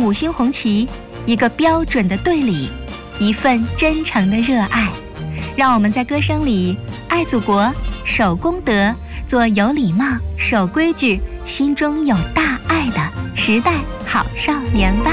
5星红旗，一个标准的队礼，一份真诚的热爱。让我们在歌声里爱祖国，守公德，做有礼貌、守规矩、心中有大爱的时代好少年吧。